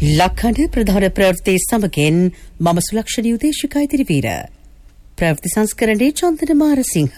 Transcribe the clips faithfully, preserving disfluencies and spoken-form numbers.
ලක්හඬ ප්‍රධාන ප්‍රවෘත්ති සමගින් මම සුලක්ෂණ යුදේශිකා ඉදිරිවීර. ප්‍රවෘත්ති සංස්කරණයේ චන්දන මාරසිංහ.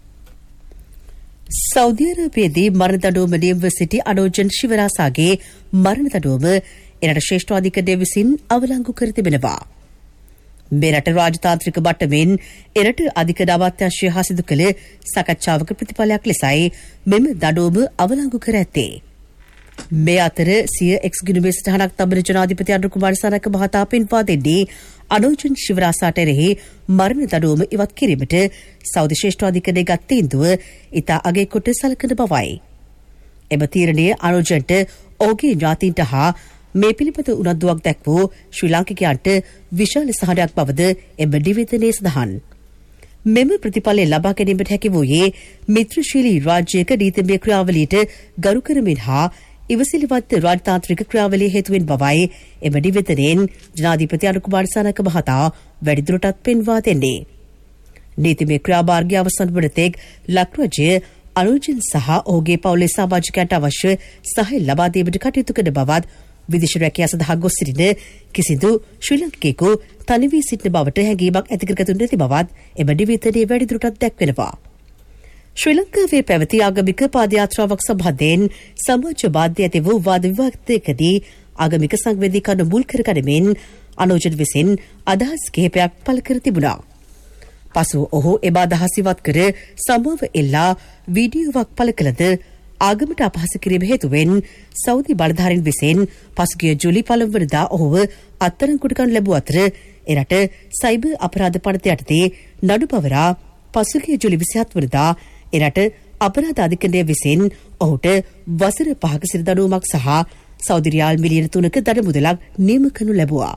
සෞදි අරාබියේදී මරණ දඬුවම නියමව සිටි අනෝජන් ශිවරාසාගේ මරණ දඬුවම එරට ශ්‍රේෂ්ඨ අධිකරණය විසින් අවලංගු කර තිබෙනවා. මෙරට රාජතාන්ත්‍රික මට්ටමින් එරට අධිකරණ අමාත්‍යාංශය හා සිදු කළ සාකච්ඡාවක ප්‍රතිඵලයක් ලෙසයි මෙම දඬුවම අවලංගු කර ඇත්තේ. මේ අතර සිය එක්ස් ගිණුමේ සටහනක් තබන ජනාධිපති අනුර කුමාර සනක මහතා පෙන්වා දෙන්නේ අනෝජන් ශිවරාසාට එරෙහි මරණ දඬුවම ඉවත් කිරීමට සෞදි ශ්‍රේෂ්ඨ අධිකරණයේ ගත් තීන්දුව ඉතා අගය කොට සලකන බවයි. එම තීරණය අනෝජන්ට ඔහුගේ ඥාතීන්ට හා මේ පිළිබඳ උනන්දුවක් දැක් වූ ශ්‍රී ලාංකිකයන්ට විශාල සහනයක් බවද එම නිවේදනයේ සඳහන්. මෙම ප්‍රතිඵලය ලබා ගැනීමට හැකි වූයේ මිත්‍රශීලී රාජ්‍යයක නීතිමය ක්‍රියාවලියට ගරු කරමින් හා ඉවසිලිවත් රාජතාන්ත්‍රික ක්‍රියාවලිය හේතුවෙන් බවයි එම නිවේදනයෙන් ජනාධිපති අනුර කුමාර සනක මහතා වැඩිදුරටත් පෙන්වා දෙන්නේ. නීතිමය ක්‍රියාමාර්ගය අවසන් වන තෙක් ලක්රජය අනෝජන් සහ ඔහුගේ පවුලේ සමාජිකයන්ට අවශ්‍ය සහාය ලබා දීමට කටයුතු කරන බවත් විදේශ රැකියා සඳහා ගොස් සිටින කිසිදු ශ්‍රී ලාංකිකයෙකු තනි වී සිටින බවට හැඟීමක් ඇති කරගතු නැති බවත් එම නිවේදනයේ වැඩිදුරටත් දැක්වෙනවා. ශ්‍රී ලංකාවේ පැවති ආගමික පාදයාත්‍රාවක් සම්බන්ධයෙන් සමාජ මාධ්‍ය ඇති වූ වාද විවාදයකදී ආගමික සංවේදීකරණ මුල් කරගනිමින් අනෝජන් විසින් අදහස් කිහිපයක් පළ කර තිබුණා. පසුව ඔහු එම අදහස් ඉවත් කර සමාව එල්ලා වීඩියෝවක් පළ කළද ආගමට අපහාස කිරීම හේතුවෙන් සෞදි බලධාරීන් විසින් පසුගිය ජූලි පළමු වනදා ඔහුව අත්අඩංගුවට ගනු ලැබුව අතර එරට සයිබර් අපරාධ පනත යටතේ නඩු පවරා පසුගිය ජූලි විසිහත් වනදා එරට අපරාධ අධිකරණය විසින් ඔහුට වසර පහක සිර දඬුවමක් සහ සෞදි රියාල් මිලියන තුනක දඩ මුදලක් නියම කරනු ලැබුවා.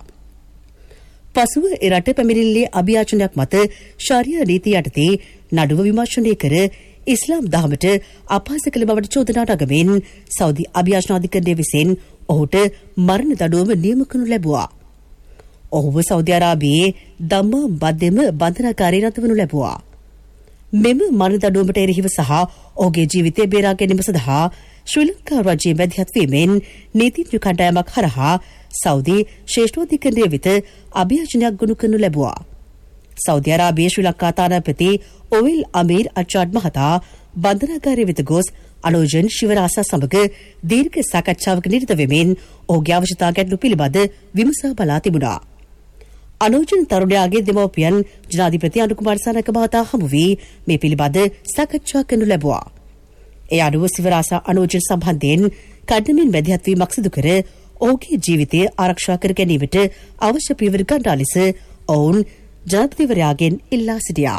පසුව එරට පැමිණිල්ලේ අභියාචනයක් මත ශාරියා නීතිය යටතේ නඩුව විමර්ශනය කර ඉස්ලාම් දහමට අපහාස කළ බවට චෝදනා නගමින් සෞදි අභියාචන අධිකරණය විසින් ඔහුට මරණ දඬුවම නියම කරනු ලැබුවා. ඔහුව සෞදි අරාබියේ දම්මා මධ්‍යම බන්ධනාගාරයේ නතවනු ලැබුවා. මෙම මරණ දඬුවමට එරෙහිව සහ ඔහුගේ ජීවිතය බේරා ගැනීම සඳහා ශ්‍රී ලංකා රජයේ මැදිහත් වීමෙන් නීතිඥ කණ්ඩායමක් හරහා සෞදි ශ්‍රේෂ්ඨාධිකරණය වෙත අභියාචනයක් ගොනු කරනු ලැබුවා. සෞදි අරාබියේ ශ්‍රී ලංකා තානාපති ඔවිල් අමීර් අචාඩ් මහතා බන්ධනාගාරය වෙත ගොස් අනෝජන් ශිවරාසා සමග දීර්ඝ සාකච්ඡාවක නිරත වෙමින් ඔහුගේ අවශ්‍යතා ගැටලු පිළිබඳ විමසා බලා තිබුණා. අනෝජන් තරුණයාගේ දෙමව්පියන් ජනාධිපති අනුර කුමාර සනක මහතා හමු වී මේ පිළිබඳ සාකච්ඡා කරනු ලැබුවා. ඒ අනුව ශිවරාසා අනෝජන් සම්බන්ධයෙන් කඩමින් මැදිහත් වීමක් සිදු කර ඔහුගේ ජීවිතය ආරක්ෂා කර ගැනීමට අවශ්‍ය පියවර ගන්නා ලෙස ඔවුන් ජනාධිපතිවරයාගෙන් ඉල්ලා සිටියා.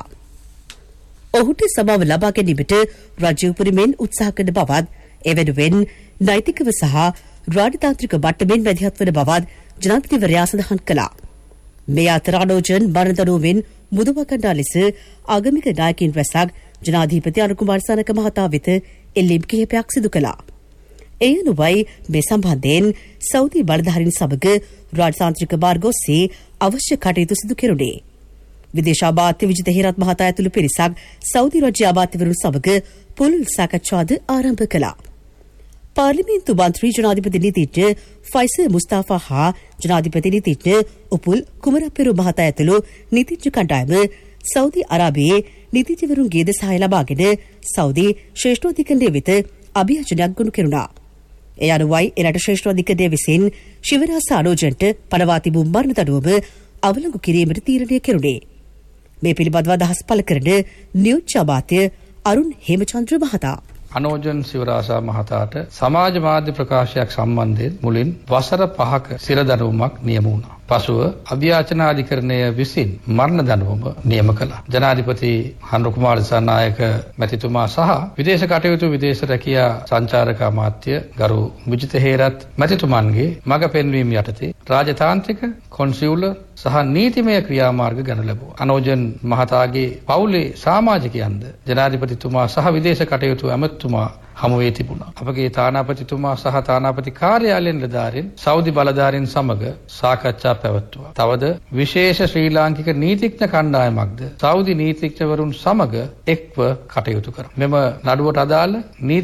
ඔහුට සමාව ලබා ගැනීමට රජය උපරිමයෙන් උත්සාහ කරන බවත් ඒ වෙනුවෙන් නෛතිකව සහ රාජතාන්ත්‍රික මට්ටමින් මැදිහත් වන බවත් ජනාධිපතිවරයා සඳහන් කළා. මේ අතර අනෝජන් මරණ දඬුවමෙන් මුදවා ගන්නා ලෙස ආගමික නායකයින් රැසක් ජනාධිපති අනුර කුමාර සනක මහතා වෙත එල්ලීම් කිහිපයක් සිදු කළා. ඒ අනුවයි මේ සම්බන්ධයෙන් සෞදි බලධාරීන් සමග රාජතාන්ත්‍රික මාර්ග ඔස්සේ අවශ්‍ය කටයුතු සිදු කෙරුණේ. විදේශ අමාත්‍ය විජිත හේරත් මහතා ඇතුළු පිරිසක් සෞදි රාජ්‍ය අමාත්‍යවරුන් සමග පුළුල් සාකච්ඡාද ආරම්භ කළා. පාර්ලිමේන්තු මන්ත්‍රී ජනාධිපති නීතිඥ ෆයිසර් මුස්තාෆා හා ජනාධිපති නීතිඥ උපුල් කුමරපෙරු මහතා ඇතුළු නීතිඥ කණ්ඩායම සෞදි අරාබියේ නීතිඥවරුන්ගේ සහාය ලබාගෙන සෞදි ශ්‍රේෂ්ඨ අධිකරණය වෙත අභියාචනයක් ගොනු කෙරුණා. ඒ අනුවයි එරට ශ්‍රේෂ්ඨ අධිකරණය විසින් ශිවරාසා අනෝජන්ට පනවා තිබූ මරණ දඬුවම අවලංගු කිරීමට තීරණය කෙරුණේ. මේ පිළිබඳව අදහස් පළ කරන නියෝජ්‍ය අමාත්‍ය අරුන් හේමචන්ද්‍ර මහතා අනෝජන් ශිවරාසා මහතාට සමාජ මාධ්‍ය ප්‍රකාශයක් සම්බන්ධයෙන් මුලින් වසර පහක සිර දඬුවමක් නියම වුණා. පසුව අභියාචනාධිකරණය විසින් මරණ දඬුවම නියම කළා. ජනාධිපති අනුර කුමාර දිසානායක මැතිතුමා සහ විදේශ කටයුතු විදේශ රැකියා සංචාරක අමාත්‍ය ගරු විජිත හේරත් මැතිතුමන්ගේ මඟ පෙන්වීම යටතේ රාජතාන්ත්‍රික කොන්සියුලර් සහ නීතිමය ක්‍රියාමාර්ග ගනු ලැබුවා. අනෝජන් මහතාගේ පවුලේ සමාජිකයන්ද ජනාධිපතිතුමා සහ විදේශ කටයුතු ඇමතුමා හමු වී තිබුණා. අපගේ තානාපතිතුමා සහ තානාපති කාර්යාලයෙන් නිලධාරීන් සෞදි බලධාරීන් සමග සාකච්ඡා පැවැත්වුවා. තවද විශේෂ ශ්‍රී ලාංකික නීතිඥ කණ්ඩායමක්ද සෞදි නීතිඥවරුන් සමග එක්ව කටයුතු කරා. මෙම නඩුවට අදාළ